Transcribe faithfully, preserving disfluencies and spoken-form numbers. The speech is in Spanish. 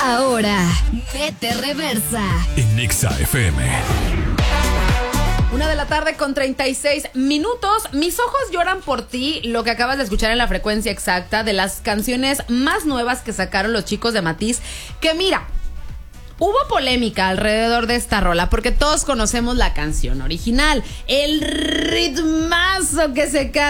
Ahora, Mete Reversa en Exa F M. Una de la tarde con treinta y seis minutos. Mis ojos lloran por ti, lo que acabas de escuchar en la frecuencia exacta de las canciones más nuevas que sacaron los chicos de Matiz. Que mira, hubo polémica alrededor de esta rola porque todos conocemos la canción original, el ritmazo que se